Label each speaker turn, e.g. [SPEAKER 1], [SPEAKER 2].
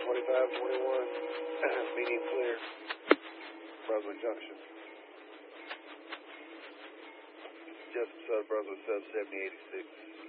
[SPEAKER 1] 2521, medium clear, Brunswick Junction. Just South Brunswick, sub 7086.